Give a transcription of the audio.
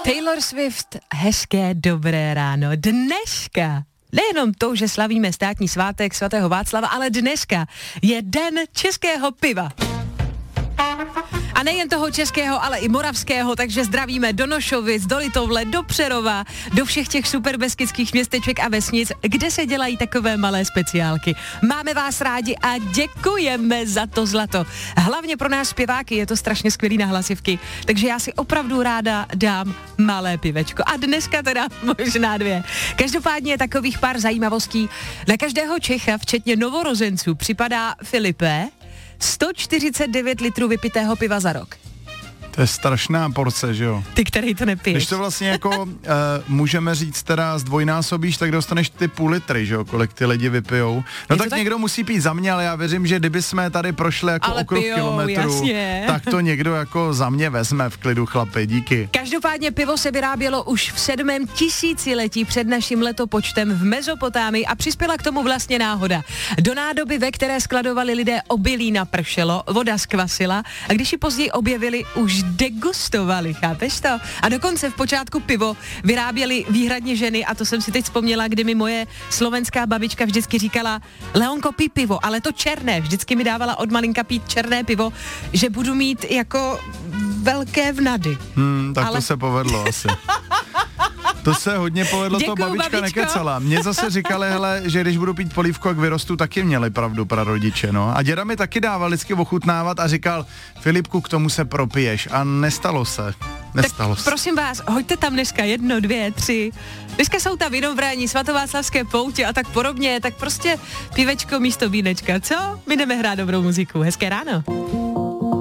Taylor Swift, hezké dobré ráno. Dneska, nejenom to, že slavíme státní svátek svatého Václava, ale dneska je den českého piva. A nejen toho českého, ale i moravského, takže zdravíme do Nošovic, do Litovle, do Přerova, do všech těch superbeskických městeček a vesnic, kde se dělají takové malé speciálky. Máme vás rádi a děkujeme za to zlato. Hlavně pro nás zpěváky je to strašně skvělý na hlasivky, takže já si opravdu ráda dám malé pivečko. A dneska teda možná 2. Každopádně je takových pár zajímavostí. Na každého Čecha, včetně novorozenců, připadá, Filipe, 149 litrů vypitého piva za rok. To je strašná porce, že jo? Ty, který to nepiješ. Když to vlastně jako můžeme říct teda zdvojnásobíš, tak dostaneš ty půl litry, že jo, kolik ty lidi vypijou. No tak někdo musí pít za mě, ale já věřím, že kdyby jsme tady prošli jako okruh kilometrů, jasně, tak to někdo jako za mě vezme v klidu, chlapi, díky. Každopádně pivo se vyrábělo už v 7. tisíciletí před naším letopočtem v Mezopotámii a přispěla k tomu vlastně náhoda. Do nádoby, ve které skladovali lidé obilí, napršelo, voda zkvasila a když ji později objevili, už degustovali, chápeš to? A dokonce v počátku pivo vyráběly výhradně ženy a to jsem si teď vzpomněla, kdy mi moje slovenská babička vždycky říkala: Leonko, pij pivo, ale to černé. Vždycky mi dávala od malinka pít černé pivo, že budu mít jako velké vnady. Tak ale to se povedlo asi. To se hodně povedlo, to babička nekecala. Mně zase říkali, hele, že když budu pít polívku, jak vyrostu, taky měli pravdu prarodiče, no. A děda mi taky dával vždycky ochutnávat a říkal: Filipku, k tomu se propiješ. A nestalo se. Nestalo se. Prosím vás, hoďte tam dneska 1, 2, 3. Dneska jsou tam Vinobraní, svatováclavské poutě a tak podobně, tak prostě pivečko místo vínečka, co? My jdeme hrát dobrou muziku. Hezké ráno.